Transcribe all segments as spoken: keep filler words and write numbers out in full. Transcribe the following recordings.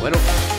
Bueno,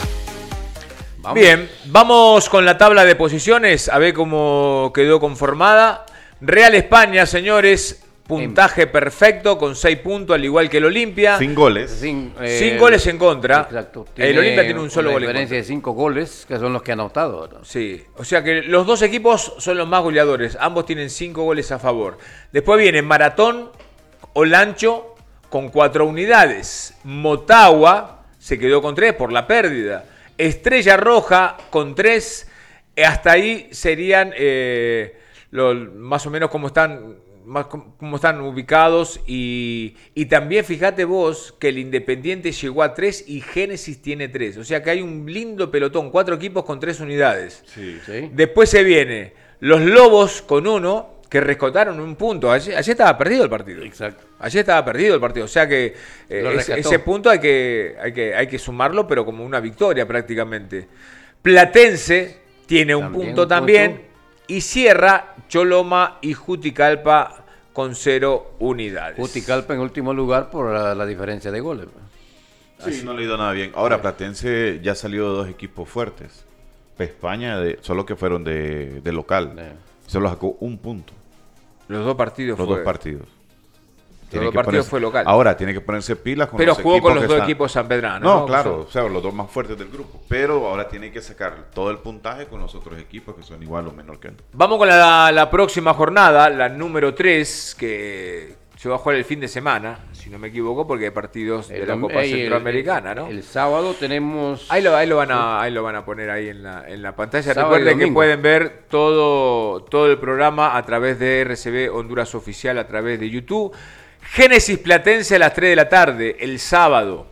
vamos. Bien, vamos con la tabla de posiciones, a ver cómo quedó conformada. Real España, señores, puntaje perfecto con seis puntos, al igual que el Olimpia. Sin goles. Sin, eh, Sin goles en contra. Exacto. El Olimpia tiene un solo una gol en diferencia contra. de cinco goles, que son los que han anotado, ¿no? Sí, o sea que los dos equipos son los más goleadores. Ambos tienen cinco goles a favor. Después viene Maratón, Olancho con cuatro unidades. Motagua se quedó con tres por la pérdida. Estrella Roja con tres. Hasta ahí serían eh, lo, más o menos como están, más como están ubicados. Y, y también fíjate vos que el Independiente llegó a tres y Génesis tiene tres. O sea que hay un lindo pelotón, cuatro equipos con tres unidades. Sí. Sí. Después se viene los Lobos con uno, que rescataron un punto. Ayer, ayer estaba perdido el partido. Exacto. Ayer estaba perdido el partido. O sea que eh, Lo ese, rescató. ese punto hay que, hay, que, hay que sumarlo, pero como una victoria prácticamente. Platense tiene un También punto un también. punto. Y cierra Choloma y Juticalpa con cero unidades. Juticalpa en último lugar por la, la diferencia de goles. Sí, no le ha ido nada bien. Ahora, Platense ya salió de dos equipos fuertes. España, de, solo que fueron de, de local. Eh. Solo sacó un punto. Los dos partidos Los fue. dos partidos. Los Tiene dos que partidos ponerse- fue local. Ahora tiene que ponerse pilas con Pero los jugó equipos con los que dos están- equipos sanpedranos. No, ¿no? claro, Son- o sea, los dos más fuertes del grupo. Pero ahora tiene que sacar todo el puntaje con los otros equipos que son igual o menor que él. Vamos con la, la próxima jornada, la número tres, que se va a jugar el fin de semana, si no me equivoco, porque hay partidos de El la dom- Copa eh, y el- Centroamericana, el- ¿no? El sábado tenemos... Ahí lo, ahí lo van a, ahí lo van a poner ahí en la, en la pantalla. Sábado y Recuerden que domingo. pueden ver todo, todo el programa a través de R C B Honduras Oficial, a través de YouTube. Génesis Platense a las tres de la tarde, el sábado.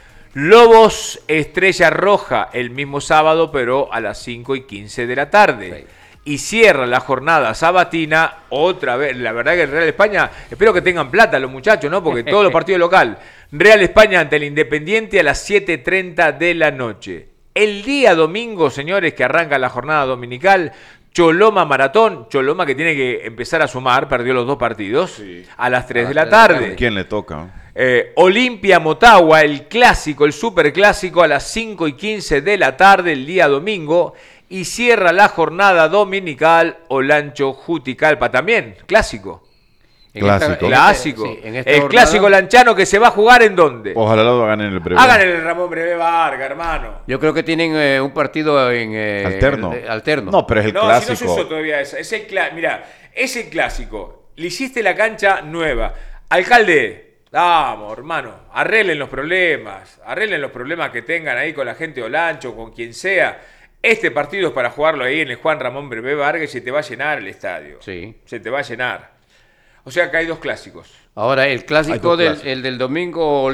Lobos Estrella Roja, el mismo sábado, pero a las cinco y quince de la tarde. Sí. Y cierra la jornada sabatina otra vez. La verdad que el Real España, espero que tengan plata los muchachos, ¿no? Porque todos los partidos local. Real España ante el Independiente a las siete y treinta de la noche. El día domingo, señores, que arranca la jornada dominical, Choloma Maratón. Choloma que tiene que empezar a sumar, perdió los dos partidos, Sí. a las tres A de las la tres de la tarde. tarde. ¿Quién le toca? Eh, Olimpia Motagua, el clásico, el superclásico, a las cinco y quince de la tarde el día domingo. Y cierra la jornada dominical Olancho Juticalpa, también, clásico. en esta- Clásico. en Clásico. esta- sí, en esta el jornada- clásico lanchano que se va a jugar ¿en dónde? Ojalá lo hagan en el breve. Hagan el Ramón Brevé Vargas, hermano. Yo creo que tienen eh, un partido en... eh, Alterno. eh, alterno. No, pero es el no, clásico. si no se usó todavía esa. Es el cla- Mirá, es el clásico. Le hiciste la cancha nueva. Alcalde, vamos, hermano, arreglen los problemas. Arreglen los problemas que tengan ahí con la gente de Olancho, con quien sea. Este partido es para jugarlo ahí en el Juan Ramón Brevé Vargas y se te va a llenar el estadio. Sí. Se te va a llenar. O sea que hay dos clásicos. Ahora, el Hay clásico dos del, clásicos. el del domingo